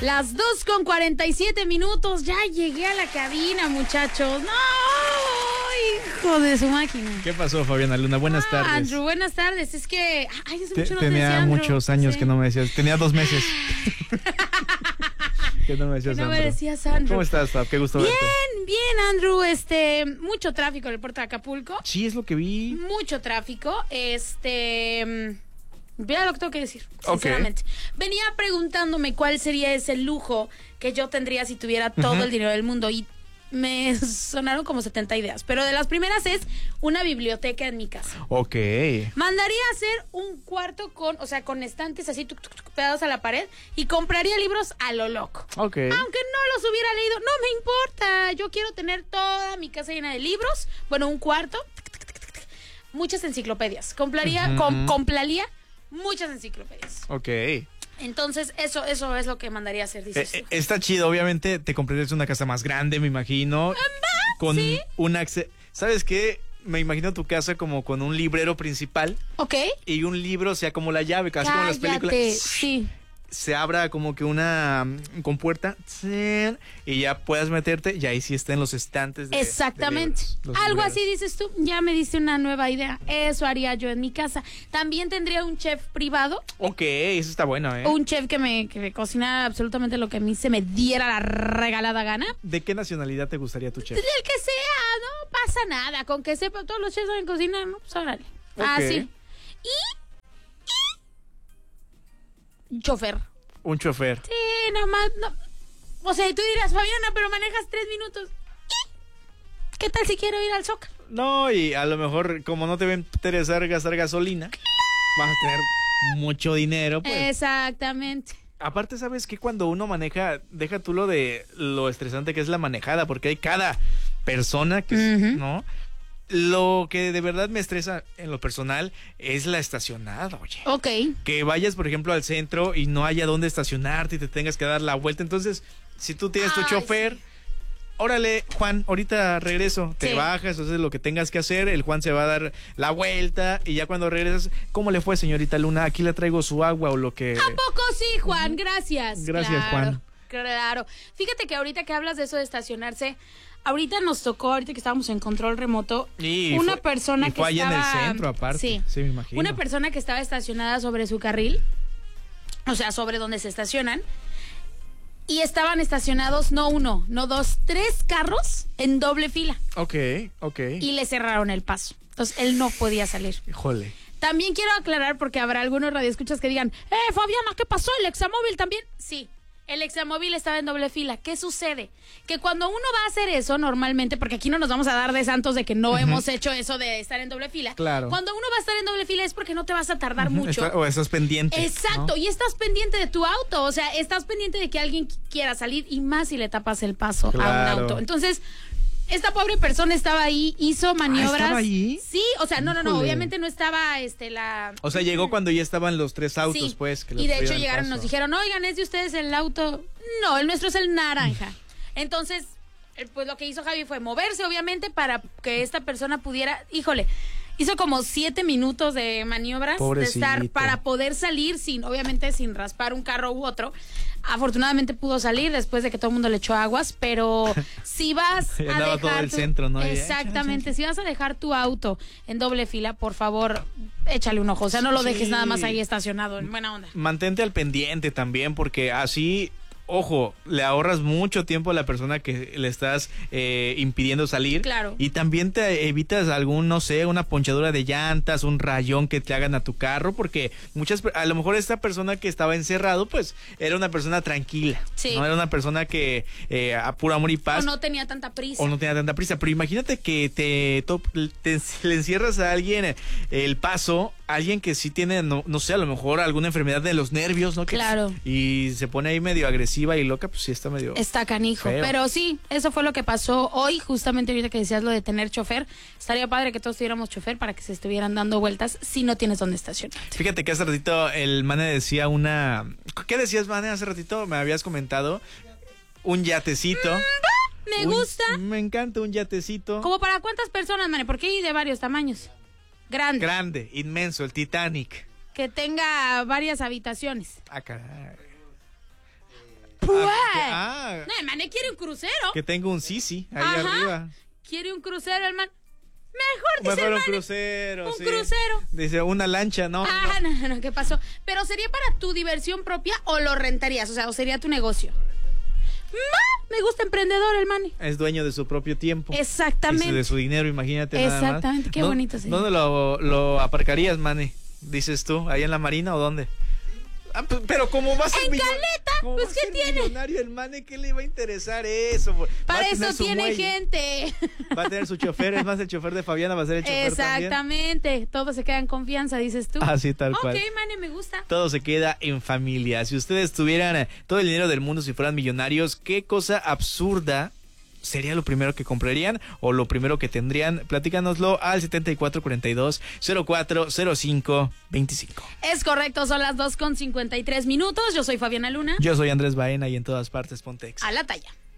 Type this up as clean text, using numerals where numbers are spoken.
Las 2:47. Ya llegué a la cabina, muchachos. ¡No! Hijo de su máquina. ¿Qué pasó, Fabiana Luna? Buenas tardes. Andrew, buenas tardes. Es que... Ay, hace mucho no te tenía decía, Andrew. muchos años que no me decías. Tenía 2 meses. que no me decías, Que no me Andrew. decías, Andrew. ¿Cómo estás, Fab? Qué gusto verte. Bien, Andrew. Mucho tráfico en el puerto de Acapulco. Sí, es lo que vi. Mucho tráfico. Mira lo que tengo que decir, Ok. sinceramente. Venía preguntándome cuál sería ese lujo que yo tendría si tuviera todo el dinero del mundo y me sonaron como 70 ideas. Pero de las primeras es una biblioteca en mi casa. Ok. Mandaría a hacer un cuarto con estantes así pegados a la pared y compraría libros a lo loco. Ok. Aunque no los hubiera leído, no me importa. Yo quiero tener toda mi casa llena de libros. Bueno, un cuarto. Muchas enciclopedias. Compraría muchas enciclopedias. Ok. Entonces, eso es lo que mandaría a hacer, dices tú. Está chido, obviamente te comprarías una casa más grande, me imagino. Con ¿sí? un acceso. ¿Sabes qué? Me imagino tu casa como con un librero principal. Ok. Y un libro sea como la llave, casi como en las Cállate, películas. sí. Se abra como que una compuerta y ya puedas meterte y ahí sí estén los estantes de Exactamente. de libros, los Algo libreros. así dices tú. Ya me diste una nueva idea. Eso haría yo en mi casa. También tendría un chef privado. Ok, eso está bueno, ¿eh? Un chef que me cocinara absolutamente lo que a mí se me diera la regalada gana. ¿De qué nacionalidad te gustaría tu chef? El que sea, no pasa nada. Con que sepa, todos los chefs saben cocinar, ¿no? Pues órale. Ok. Así. Y chofer. Un chofer. Sí, nada más. No. O sea, y tú dirás, Fabiana, pero manejas 3 minutos. ¿Qué tal si quiero ir al Zócalo? No, y a lo mejor como no te va a interesar gastar gasolina, vas a tener mucho dinero, pues. Exactamente. Aparte, ¿sabes qué? Cuando uno maneja, deja tú lo de lo estresante que es la manejada, porque hay cada persona que, ¿no? Lo que de verdad me estresa en lo personal es la estacionada, oye. Ok. Que vayas, por ejemplo, al centro y no haya dónde estacionarte y te tengas que dar la vuelta. Entonces, si tú tienes tu chofer, sí. Órale, Juan, ahorita regreso. Te Sí. bajas, haces lo que tengas que hacer. El Juan se va a dar la vuelta y ya cuando regresas, ¿cómo le fue, señorita Luna? Aquí le traigo su agua o lo que... ¿A poco sí, Juan? Gracias. Gracias, Claro, Juan. Claro. Fíjate que ahorita que hablas de eso de estacionarse, ahorita nos tocó, ahorita que estábamos en control remoto, Y una fue- persona y que fue allá estaba... en el centro, aparte. Sí. Sí, me imagino. Una persona que estaba estacionada sobre su carril, o sea, sobre donde se estacionan, y estaban estacionados no uno, no dos, 3 carros en doble fila. Ok. Y le cerraron el paso. Entonces, él no podía salir. Híjole. También quiero aclarar, porque habrá algunos radioescuchas que digan, Fabiana, ¿qué pasó? ¿El Examóvil también? Sí, el Examóvil estaba en doble fila. ¿Qué sucede? Que cuando uno va a hacer eso normalmente, porque aquí no nos vamos a dar de santos de que no hemos hecho eso de estar en doble fila. Claro. Cuando uno va a estar en doble fila es porque no te vas a tardar mucho. O estás pendiente. Exacto, ¿no? y estás pendiente de tu auto, o sea, estás pendiente de que alguien quiera salir y más si le tapas el paso a un Claro. auto. Entonces, esta pobre persona estaba ahí, hizo maniobras. ¿estaba ahí? Sí, o sea, no, Híjole. obviamente no estaba la... O sea, llegó cuando ya estaban los 3 autos, Sí, pues. Que y les de hecho abrieron llegaron y paso. nos dijeron, oigan, ¿es de ustedes el auto? No, el nuestro es el naranja. Entonces, pues lo que hizo Javi fue moverse, obviamente, para que esta persona pudiera, híjole, hizo como 7 minutos de maniobras Pobrecito. de estar para poder salir obviamente sin raspar un carro u otro. Afortunadamente pudo salir después de que todo el mundo le echó aguas, pero si vas Y a andaba dejar todo el centro, ¿no? Exactamente, si vas a dejar tu auto en doble fila, por favor, échale un ojo, o sea, no lo dejes Sí. nada más ahí estacionado, en buena onda. Mantente al pendiente también, porque así, ojo, le ahorras mucho tiempo a la persona que le estás impidiendo salir. Claro. Y también te evitas algún, no sé, una ponchadura de llantas, un rayón que te hagan a tu carro, porque a lo mejor esta persona que estaba encerrado, pues, era una persona tranquila. Sí. No era una persona que a puro amor y paz. O no tenía tanta prisa. O no tenía tanta prisa, pero imagínate que le encierras a alguien el paso, alguien que sí tiene, no sé, a lo mejor alguna enfermedad de los nervios, ¿no? Que Claro. Y se pone ahí medio agresiva y loca, pues sí está medio... Está canijo, feo. pero sí, eso fue lo que pasó hoy, justamente ahorita que decías lo de tener chofer. Estaría padre que todos tuviéramos chofer para que se estuvieran dando vueltas si no tienes dónde estacionar. Fíjate que hace ratito el Mane decía una... ¿Qué decías, Mane? Hace ratito me habías comentado un yatecito. Me gusta. Me encanta un yatecito. ¿Como para cuántas personas, Mane? Porque hay de varios tamaños. Grande. Grande, inmenso, el Titanic. Que tenga varias habitaciones. Ah, caray. Mane quiere un crucero. Que tenga un Sisi ahí Ajá. arriba. Quiere un crucero, el man. Mejor dice Mejor el un Mane. crucero. Un sí. crucero. Dice, una lancha, no. No, ¿qué pasó? Pero ¿sería para tu diversión propia o lo rentarías? O sea, ¿o sería tu negocio? Me gusta emprendedor el Mane. Es dueño de su propio tiempo. Exactamente. Y de su dinero, imagínate. Nada más. Exactamente, qué bonito sería. ¿Dónde lo aparcarías, Mane? Dices tú, ¿ahí en la Marina o dónde? Pero como va a ser En Caleta, pues, ¿qué tiene? millonario el Mane, ¿qué le va a interesar eso? Para eso tiene gente. Va a tener su chofer, es más, el chofer de Fabiana va a ser el chofer también. Exactamente. Todo se queda en confianza, dices tú. Así tal cual. Ok, Mane, me gusta. Todo se queda en familia. Si ustedes tuvieran todo el dinero del mundo, si fueran millonarios, ¿qué cosa absurda sería lo primero que comprarían o lo primero que tendrían? Platícanoslo al 7442-040525. Es correcto, son las 2:53. Yo soy Fabiana Luna. Yo soy Andrés Baena y en todas partes Pontex. A la talla.